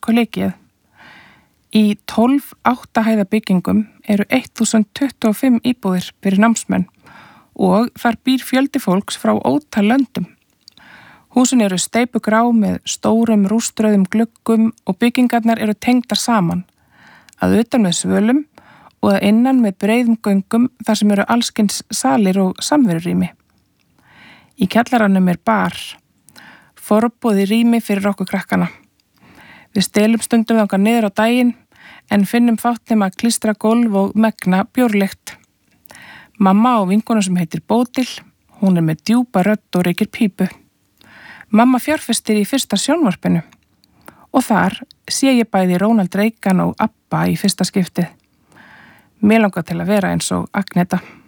ríku leikið. Í 12 8 hæða byggingum eru 1025 íbúðir fyrir námsmenn og þar býr fjöldi fólks frá ótal löndum. Húsin eru steypugrá með stórum rúströðum gluggum og byggingarnar eru tengdar saman, að utan með svölum og að innan með breiðum göngum þar sem eru allskins salir og samverurými. Í kjallaranum bar, forboði rými fyrir okkur krakkana. Við stelum stundum þangað niður á daginn en finnum fátt nema að klístra gólf og megna bjórlykt. Mamma á vinkonu sem heitir Bótil, hún með djúpa rödd og reykir pípu. Mamma fjárfestir í fyrsta sjónvarpinu og þar sé ég bæði Ronald Reagan og Abba í fyrsta skiptið. Mér langar til að vera eins og Agneta.